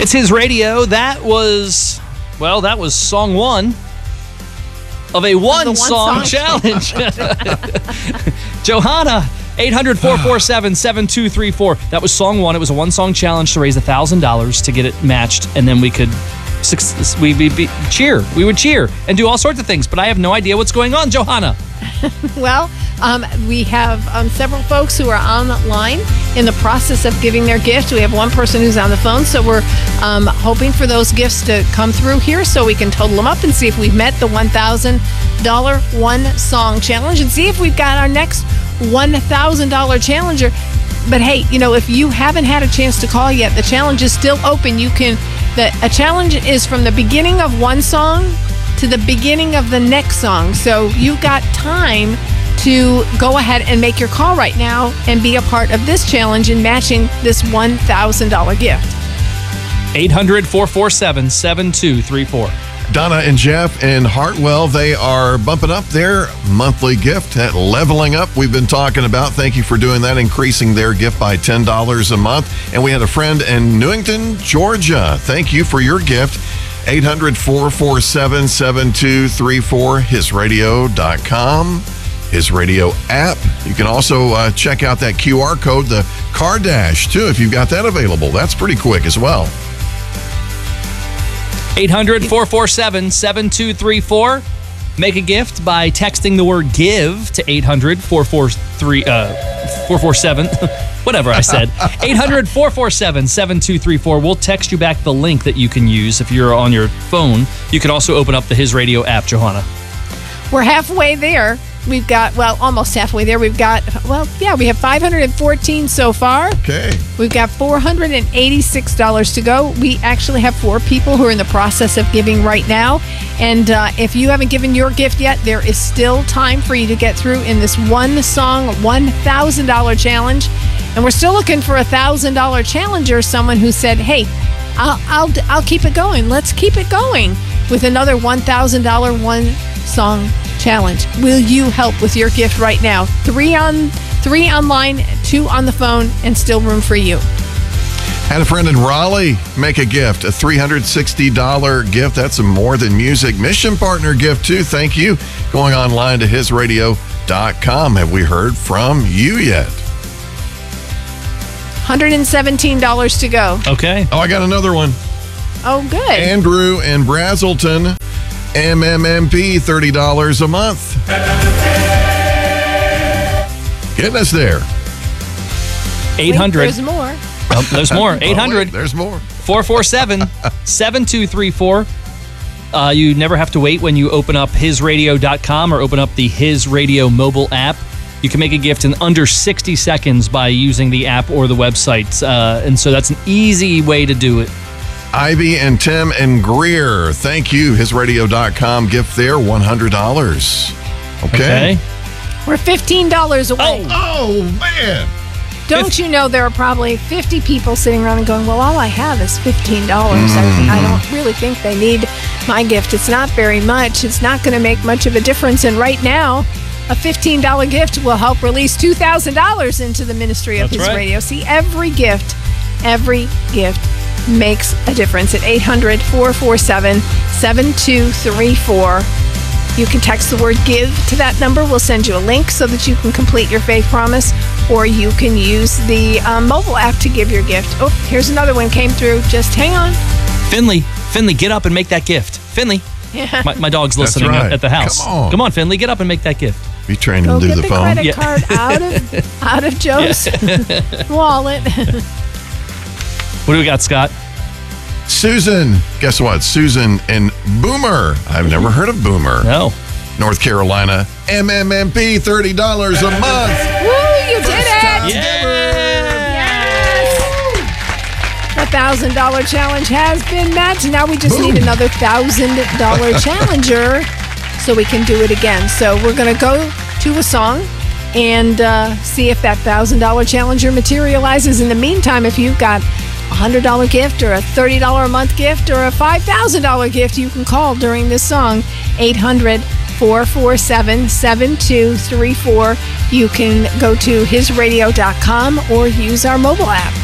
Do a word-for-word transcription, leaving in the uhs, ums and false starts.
It's His Radio. That was, well, that was song one of a one-song one challenge. Johanna, eight hundred, four four seven, seven two three four. That was song one. It was a one-song challenge to raise one thousand dollars to get it matched, and then we could we, we, we cheer. We would cheer and do all sorts of things, but I have no idea what's going on, Johanna. Well, um, we have um, several folks who are online in the process of giving their gift. We have one person who's on the phone, so we're um, hoping for those gifts to come through here so we can total them up and see if we've met the one thousand dollars one-song challenge and see if we've got our next one thousand dollars challenger. But hey, you know, if you haven't had a chance to call yet, the challenge is still open. You can, the, a challenge is from the beginning of one song to the beginning of the next song. So you've got time to go ahead and make your call right now and be a part of this challenge in matching this one thousand dollars gift. eight hundred, four four seven, seven two three four. Donna and Jeff in Hartwell, they are bumping up their monthly gift at Leveling Up. We've been talking about, thank you for doing that, increasing their gift by ten dollars a month. And we had a friend in Newington, Georgia. Thank you for your gift. eight hundred, four four seven, seven two three four, his radio dot com, His Radio app. You can also uh, check out that Q R code, the Car Dash, too, if you've got that available. That's pretty quick as well. eight hundred, four four seven, seven two three four. Make a gift by texting the word GIVE to eight hundred, four four three, uh, four four seven, whatever I said. eight hundred, four four seven, seven two three four. We'll text you back the link that you can use if you're on your phone. You can also open up the His Radio app, Johanna. We're halfway there. We've got, well, almost halfway there. We've got, well, yeah, we have five hundred fourteen so far. Okay. We've got four hundred eighty-six dollars to go. We actually have four people who are in the process of giving right now. And uh, if you haven't given your gift yet, there is still time for you to get through in this one song, one thousand dollars challenge. And we're still looking for a one thousand dollars challenger, someone who said, hey, I'll, I'll, I'll keep it going. Let's keep it going with another one thousand dollars one song challenge. Will you help with your gift right now? Three on, three online, two on the phone, and still room for you. Had a friend in Raleigh make a gift, a three hundred sixty dollars gift. That's a More Than Music Mission Partner gift, too. Thank you. Going online to his radio dot com. Have we heard from you yet? one hundred seventeen dollars to go. Okay. Oh, I got another one. Oh, good. Andrew in Brazelton, M M M P, thirty dollars a month. Getting us there. eight hundred. Wait, there's more. Oh, there's more. eight hundred. Oh, wait, there's more. four four seven, seven two three four. Uh, you never have to wait when you open up his radio dot com or open up the His Radio mobile app. You can make a gift in under sixty seconds by using the app or the website. Uh, and so that's an easy way to do it. Ivy and Tim and Greer, thank you. his radio dot com gift there, one hundred dollars. Okay. Okay. We're fifteen dollars away. Oh, man. Don't you know there are probably fifty people sitting around and going, well, all I have is fifteen dollars. Mm. I, I don't really think they need my gift. It's not very much. It's not going to make much of a difference. And right now, a fifteen dollars gift will help release two thousand dollars into the ministry of That's His right. Radio. See, every gift, every gift makes a difference at eight hundred, four four seven, seven two three four. You can text the word GIVE to that number. We'll send you a link so that you can complete your faith promise, or you can use the um, mobile app to give your gift. Oh, here's another one came through. Just hang on. Finley, Finley, get up and make that gift. Finley. Yeah. My, my dog's That's listening right. at the house. Come on. Come on, Finley, get up and make that gift. Be trained Go to do get the, the phone. credit Yeah. card out of out of Joe's wallet. What do we got, Scott? Susan, guess what? Susan and Boomer. I've never heard of Boomer. No. North Carolina, M M M P, thirty dollars a month. Woo, you did time it! Yes! The one thousand dollars challenge has been met. Now we just Boom. need another one thousand dollars challenger so we can do it again. So we're going to go to a song and uh, see if that one thousand dollars challenger materializes. In the meantime, if you've got a one hundred dollars gift or a thirty dollars a month gift or a five thousand dollars gift, you can call during this song, eight hundred, four four seven, seven two three four. You can go to his radio dot com or use our mobile app.